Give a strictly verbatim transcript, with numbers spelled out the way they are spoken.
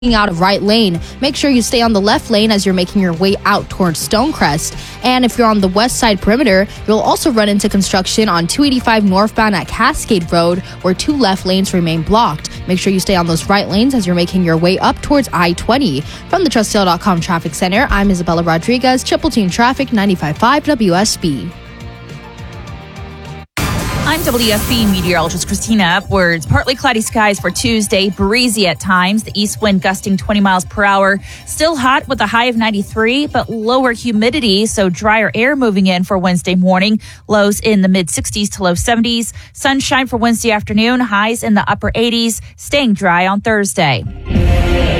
out of right lane. Make sure you stay on the left lane as you're making your way out towards Stonecrest. And if you're on the west side perimeter, you'll also run into construction on two eighty-five northbound at Cascade Road, where two left lanes remain blocked. Make sure you stay on those right lanes as you're making your way up towards I twenty. From the Trust Sale dot com Traffic Center, I'm Isabella Rodriguez, Triple Team Traffic, ninety-five point five W S B. I'm W S B meteorologist Christina Upwards. Partly cloudy skies for Tuesday, breezy at times. The east wind gusting twenty miles per hour. Still hot with a high of ninety-three, but lower humidity, so drier air moving in for Wednesday morning. Lows in the mid sixties to low seventies. Sunshine for Wednesday afternoon. Highs in the upper eighties. Staying dry on Thursday.